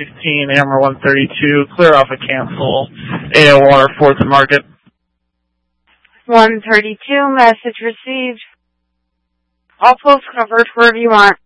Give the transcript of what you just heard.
116, Amber 132, clear off a cancel. AO Water, 4th Market. 132, message received. All posts covered wherever you want.